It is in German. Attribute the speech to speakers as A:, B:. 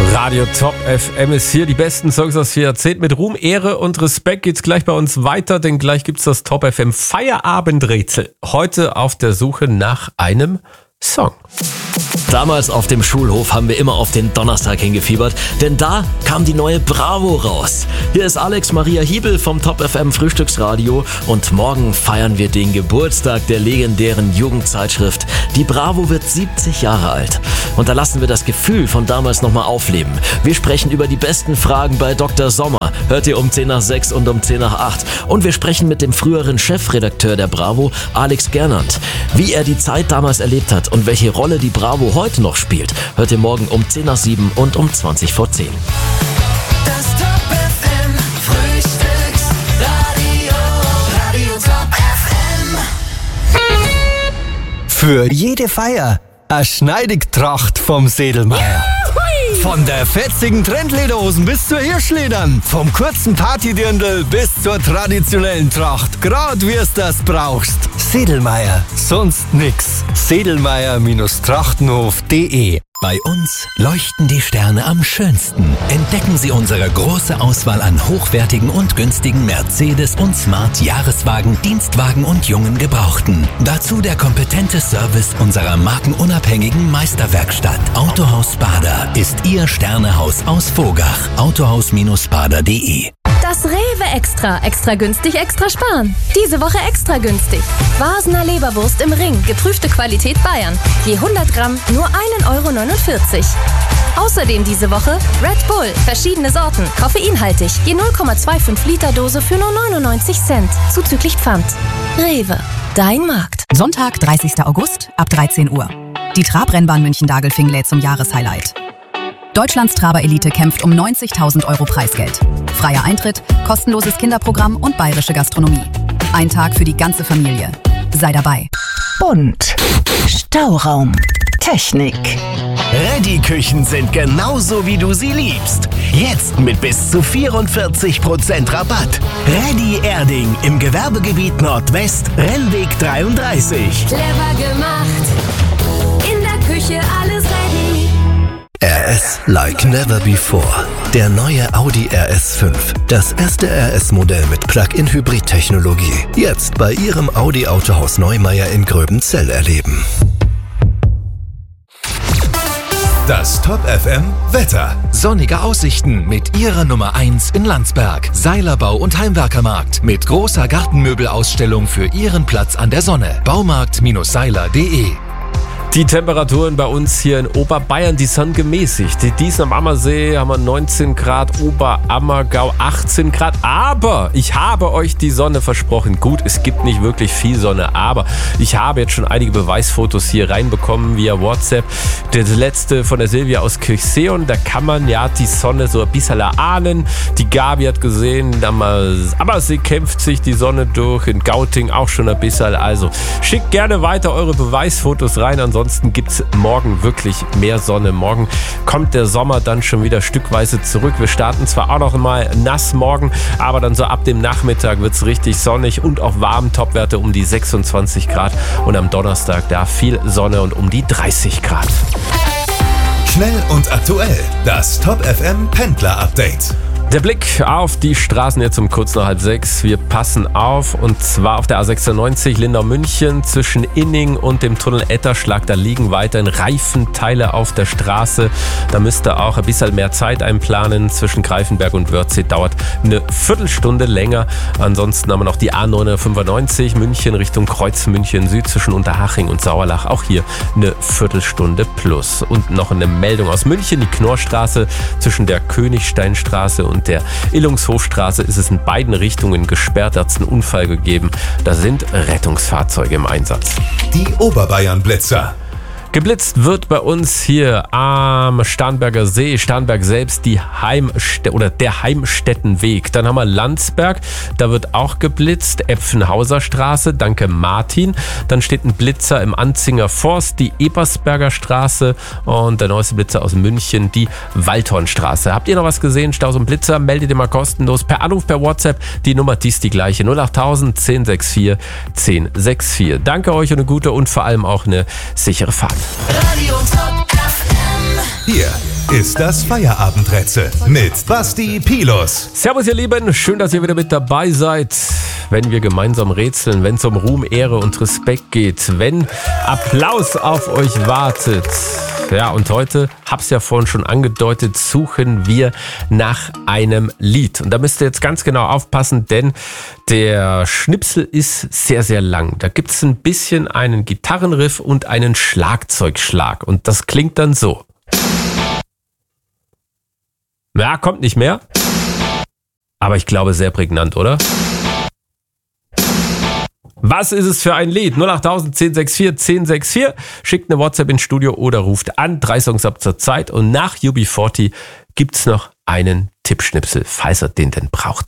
A: Radio Top FM ist hier. Die besten Songs aus 4 Jahrzehnten. Mit Ruhm, Ehre und Respekt geht's gleich bei uns weiter, denn gleich gibt's das Top FM Feierabendrätsel. Heute auf der Suche nach einem Song.
B: Damals auf dem Schulhof haben wir immer auf den Donnerstag hingefiebert, denn da kam die neue Bravo raus. Hier ist Alex Maria Hiebel vom Top FM Frühstücksradio und morgen feiern wir den Geburtstag der legendären Jugendzeitschrift. Die Bravo wird 70 Jahre alt. Und da lassen wir das Gefühl von damals nochmal aufleben. Wir sprechen über die besten Fragen bei Dr. Sommer. Hört ihr um 10 nach 6 und um 10 nach 8. Und wir sprechen mit dem früheren Chefredakteur der Bravo, Alex Gernand. Wie er die Zeit damals erlebt hat und welche Rolle die Bravo heute noch spielt, hört ihr morgen um 10 nach 7 und um 20 vor 10.
C: Das Top FM Frühstücksradio, Radio Top FM.
D: Für jede Feier eine Schneidigtracht vom Sedelmeier. Von der fetzigen Trendlederhosen bis zur Hirschledern. Vom kurzen Partydirndl bis zur traditionellen Tracht. Grad wie es das brauchst. Sedelmeier, sonst nix. Sedelmeier-trachtenhof.de.
E: Bei uns leuchten die Sterne am schönsten. Entdecken Sie unsere große Auswahl an hochwertigen und günstigen Mercedes- und Smart-Jahreswagen, Dienstwagen und jungen Gebrauchten. Dazu der kompetente Service unserer markenunabhängigen Meisterwerkstatt. Autohaus Bader ist Ihr Sternehaus aus Vogach. Autohaus-bader.de.
F: Das Rewe Extra. Extra günstig, extra sparen. Diese Woche extra günstig. Vasener Leberwurst im Ring. Geprüfte Qualität Bayern. Je 100 Gramm nur 1,49 €. Außerdem diese Woche Red Bull. Verschiedene Sorten. Koffeinhaltig. Je 0,25 Liter Dose für nur 99 Cent. Zuzüglich Pfand. Rewe. Dein Markt.
G: Sonntag, 30. August ab 13 Uhr. Die Trabrennbahn München-Dagelfing lädt zum Jahreshighlight. Deutschlands Traber-Elite kämpft um 90.000 € Preisgeld. Freier Eintritt, kostenloses Kinderprogramm und bayerische Gastronomie. Ein Tag für die ganze Familie. Sei dabei.
H: Bunt. Stauraum. Technik.
I: Ready-Küchen sind genauso, wie du sie liebst. Jetzt mit bis zu 44% Rabatt. Ready Erding im Gewerbegebiet Nordwest, Rennweg 33.
F: Clever gemacht. In der Küche alles ready.
J: RS like never before. Der neue Audi RS5. Das erste RS-Modell mit Plug-in-Hybrid-Technologie. Jetzt bei Ihrem Audi-Autohaus Neumeier in Gröbenzell erleben.
K: Das Top FM Wetter.
L: Sonnige Aussichten mit Ihrer Nummer 1 in Landsberg. Seilerbau und Heimwerkermarkt mit großer Gartenmöbelausstellung für Ihren Platz an der Sonne. Baumarkt-seiler.de.
A: Die Temperaturen bei uns hier in Oberbayern, die sind gemäßigt. Diesen am Ammersee haben wir 19 Grad, Oberammergau 18 Grad. Aber ich habe euch die Sonne versprochen. Gut, es gibt nicht wirklich viel Sonne, aber ich habe jetzt schon einige Beweisfotos hier reinbekommen via WhatsApp. Das letzte von der Silvia aus Kirchseeon, da kann man ja die Sonne so ein bisschen erahnen. Die Gabi hat gesehen, am Ammersee kämpft sich die Sonne durch, in Gauting auch schon ein bisschen. Also schickt gerne weiter eure Beweisfotos rein. Ansonsten gibt es morgen wirklich mehr Sonne. Morgen kommt der Sommer dann schon wieder stückweise zurück. Wir starten zwar auch noch mal nass morgen, aber dann so ab dem Nachmittag wird es richtig sonnig und auch warm. Topwerte um die 26 Grad und am Donnerstag da viel Sonne und um die 30 Grad.
K: Schnell und aktuell. Das Top FM Pendler Update.
A: Der Blick auf die Straßen jetzt um kurz nach 5:30. Wir passen auf und zwar auf der A96 Lindau-München zwischen Inning und dem Tunnel Etterschlag. Da liegen weiterhin Reifenteile auf der Straße. Da müsst ihr auch ein bisschen mehr Zeit einplanen. Zwischen Greifenberg und Wörthsee dauert eine Viertelstunde länger. Ansonsten haben wir noch die A995 München Richtung Kreuz München Süd zwischen Unterhaching und Sauerlach. Auch hier eine Viertelstunde plus. Und noch eine Meldung aus München. Die Knorrstraße zwischen der Königsteinstraße und der Illungshofstraße ist es in beiden Richtungen gesperrt. Da hat es einen Unfall gegeben. Da sind Rettungsfahrzeuge im Einsatz.
K: Die Oberbayern-Blitzer.
A: Geblitzt wird bei uns hier am Starnberger See, Starnberg selbst, der Heimstättenweg. Dann haben wir Landsberg, da wird auch geblitzt, Epfenhauser Straße, danke Martin. Dann steht ein Blitzer im Anzinger Forst, die Ebersberger Straße und der neueste Blitzer aus München, die Waldhornstraße. Habt ihr noch was gesehen, Staus und Blitzer? Meldet ihr mal kostenlos per Anruf, per WhatsApp. Die Nummer, die ist die gleiche, 08000 1064 1064. Danke euch und eine gute und vor allem auch eine sichere Fahrt.
C: Radio Top FM.
K: Hier ist das Feierabendrätsel mit Basti Pilus.
A: Servus ihr Lieben, schön, dass ihr wieder mit dabei seid, wenn wir gemeinsam rätseln, wenn es um Ruhm, Ehre und Respekt geht, wenn Applaus auf euch wartet. Ja, und heute, hab's ja vorhin schon angedeutet, suchen wir nach einem Lied. Und da müsst ihr jetzt ganz genau aufpassen, denn der Schnipsel ist sehr, sehr lang. Da gibt's ein bisschen einen Gitarrenriff und einen Schlagzeugschlag. Und das klingt dann so. Ja, kommt nicht mehr. Aber ich glaube, sehr prägnant, oder? Was ist es für ein Lied? 08000 1064 1064. Schickt eine WhatsApp ins Studio oder ruft an. 3 Songs ab zur Zeit. Und nach UB40 gibt's noch einen Tippschnipsel, falls ihr den denn braucht.